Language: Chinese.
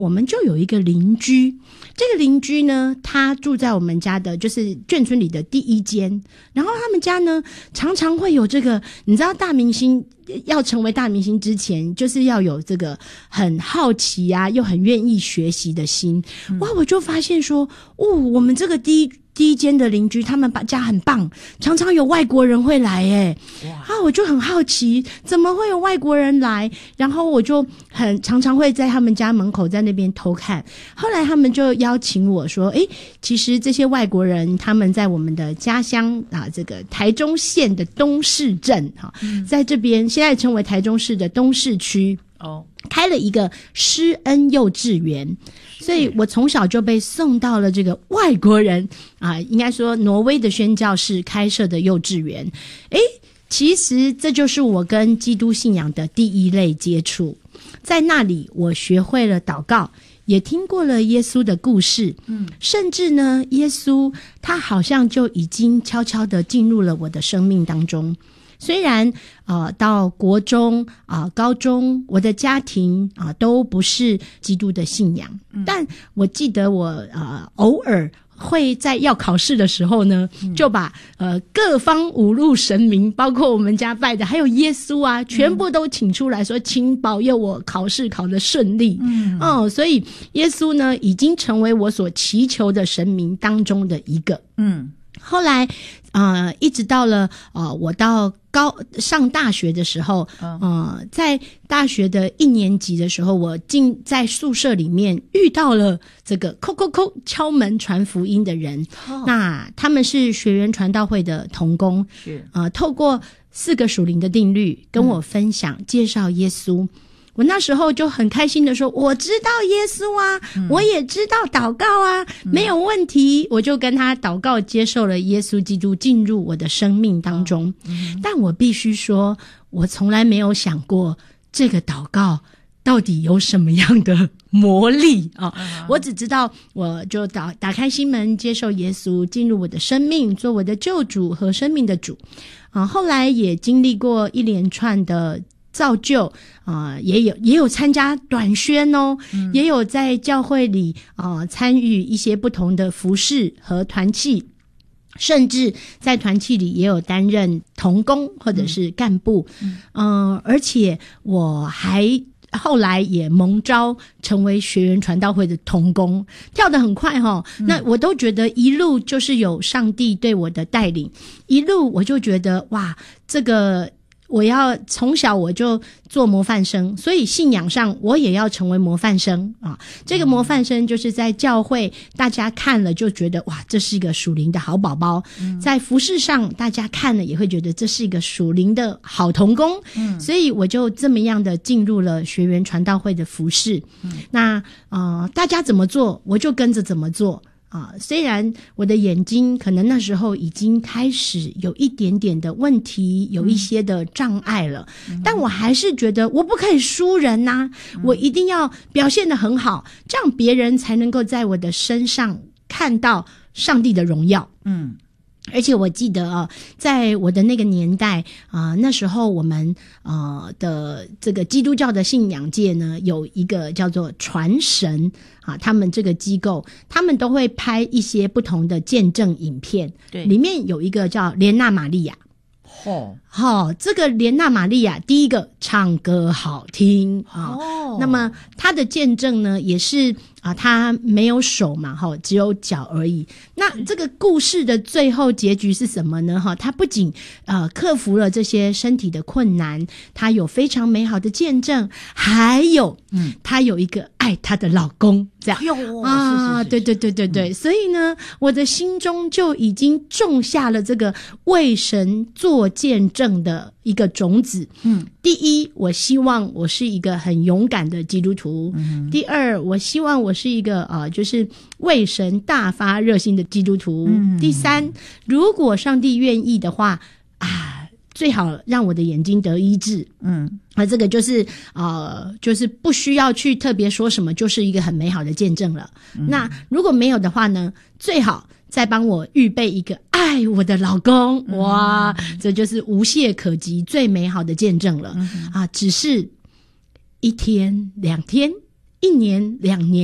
我们就有一个邻居，这个邻居呢，他住在我们家的就是眷村里的第一间，然后他们家呢常常会有这个，你知道大明星要成为大明星之前，就是要有这个很好奇啊，又很愿意学习的心。哇，我就发现说，我们这个第一间的邻居，他们家很棒，常常有外国人会来耶。我就很好奇，怎么会有外国人来？然后我就常常会在他们家门口在那边偷看。后来他们就邀请我说，其实这些外国人他们在我们的家乡啊，这个台中县的东势镇在这边现在称为台中市的东势区开了一个施恩幼稚园。所以我从小就被送到了这个外国人应该说挪威的宣教士开设的幼稚园。其实这就是我跟基督信仰的第一类接触。在那里我学会了祷告，也听过了耶稣的故事，甚至呢，耶稣他好像就已经悄悄地进入了我的生命当中。虽然到国中高中，我的家庭都不是基督的信仰，但我记得我偶尔会在要考试的时候呢，就把各方五路神明，包括我们家拜的还有耶稣啊，全部都请出来说，请保佑我考试考得顺利。所以耶稣呢已经成为我所祈求的神明当中的一个。后来一直到了我到上大学的时候，在大学的1年级的时候，我在宿舍里面遇到了这个敲门传福音的人。那他们是学园传道会的同工，透过4个属灵的定律跟我分享介绍耶稣。我那时候就很开心的说，我知道耶稣啊，我也知道祷告啊，没有问题。我就跟他祷告，接受了耶稣基督进入我的生命当中。但我必须说，我从来没有想过这个祷告到底有什么样的魔力我只知道我就打开心门，接受耶稣进入我的生命，做我的救主和生命的主。后来也经历过一连串的造就也有参加短宣也有在教会里参与一些不同的服事和团契，甚至在团契里也有担任同工或者是干部。而且我还后来也蒙召成为学园传道会的同工，跳得很快那我都觉得一路就是有上帝对我的带领，一路我就觉得哇，这个我要从小我就做模范生，所以信仰上我也要成为模范生这个模范生就是在教会大家看了就觉得哇，这是一个属灵的好宝宝，在服事上大家看了也会觉得这是一个属灵的好同工，所以我就这么样的进入了学园传道会的服事。那大家怎么做我就跟着怎么做虽然我的眼睛可能那时候已经开始有一点点的问题，有一些的障碍了，但我还是觉得我不可以输人我一定要表现得很好，这样别人才能够在我的身上看到上帝的荣耀。而且我记得在我的那个年代那时候我们的这个基督教的信仰界呢，有一个叫做传神他们这个机构，他们都会拍一些不同的见证影片，对，里面有一个叫莲娜玛利亚。这个莲娜玛利亚第一个唱歌好听那么她的见证呢也是她没有手嘛只有脚而已。那这个故事的最后结局是什么呢她不仅克服了这些身体的困难，她有非常美好的见证，还有她有一个爱她的老公这样对，所以呢我的心中就已经种下了这个为神做见证的一个种子。第一，我希望我是一个很勇敢的基督徒。第二，我希望我是一个就是为神大发热心的基督徒。第三，如果上帝愿意的话最好让我的眼睛得医治。这个就是就是不需要去特别说什么，就是一个很美好的见证了。那如果没有的话呢，最好再帮我预备一个爱我的老公。哇，这就是无懈可击最美好的见证了只是1天2天 1年2年。